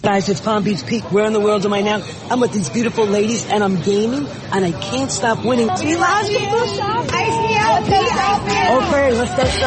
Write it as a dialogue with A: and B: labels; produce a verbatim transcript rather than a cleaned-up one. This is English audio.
A: Guys, it's Palm Beach Peak. Where in the world am I now? I'm with these beautiful ladies, and I'm gaming, and I can't stop winning.
B: We love you. Ice me out, please.
A: Okay, let's go.